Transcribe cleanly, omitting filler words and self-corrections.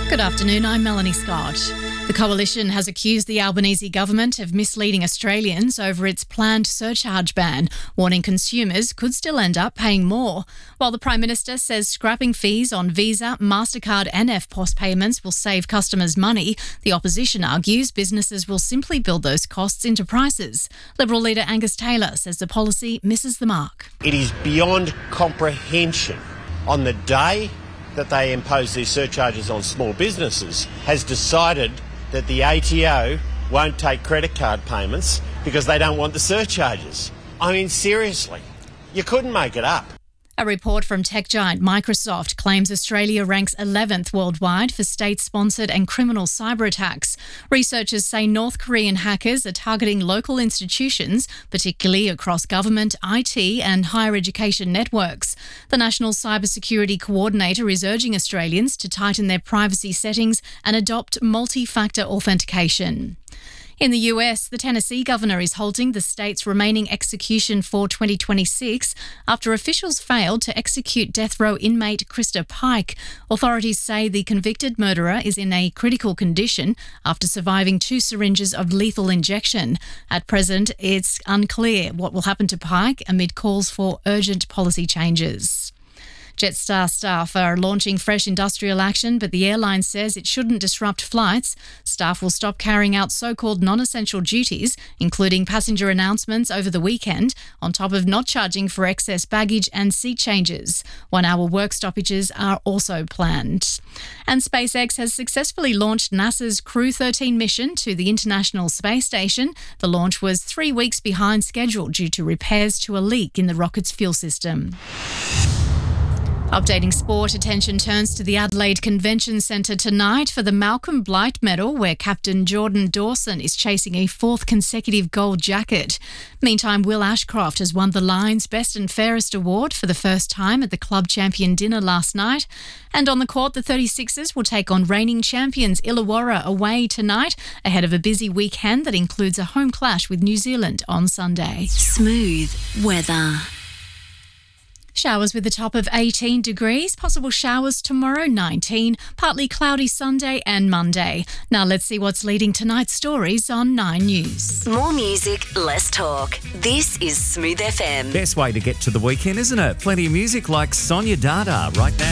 Good afternoon, I'm Melanie Scott. The Coalition has accused the Albanese government of misleading Australians over its planned surcharge ban, warning consumers could still end up paying more. While the Prime Minister says scrapping fees on Visa, MasterCard and EFTPOS payments will save customers money, the opposition argues businesses will simply build those costs into prices. Liberal leader Angus Taylor says the policy misses the mark. It is beyond comprehension on the day that they impose these surcharges on small businesses has decided that the ATO won't take credit card payments because they don't want the surcharges. I mean, seriously, you couldn't make it up. A report from tech giant Microsoft claims Australia ranks 11th worldwide for state-sponsored and criminal cyber attacks. Researchers say North Korean hackers are targeting local institutions, particularly across government, IT and higher education networks. The National Cybersecurity Coordinator is urging Australians to tighten their privacy settings and adopt multi-factor authentication. In the US, the Tennessee governor is halting the state's remaining execution for 2026 after officials failed to execute death row inmate Krista Pike. Authorities say the convicted murderer is in a critical condition after surviving 2 syringes of lethal injection. At present, it's unclear what will happen to Pike amid calls for urgent policy changes. Jetstar staff are launching fresh industrial action, but the airline says it shouldn't disrupt flights. Staff will stop carrying out so-called non-essential duties, including passenger announcements over the weekend, on top of not charging for excess baggage and seat changes. 1-hour work stoppages are also planned. And SpaceX has successfully launched NASA's Crew 13 mission to the International Space Station. The launch was 3 weeks behind schedule due to repairs to a leak in the rocket's fuel system. Updating sport, attention turns to the Adelaide Convention Centre tonight for the Malcolm Blight Medal, where captain Jordan Dawson is chasing a 4th consecutive gold jacket. Meantime, Will Ashcroft has won the Lions Best and Fairest award for the first time at the club champion dinner last night. And on the court, the 36ers will take on reigning champions Illawarra away tonight, ahead of a busy weekend that includes a home clash with New Zealand on Sunday. Smooth weather. Showers with a top of 18 degrees, possible showers tomorrow 19, partly cloudy Sunday and Monday. Now let's see what's leading tonight's stories on 9 News. More music, less talk. This is Smooth FM. Best way to get to the weekend, isn't it? Plenty of music like Sonia Dada right now.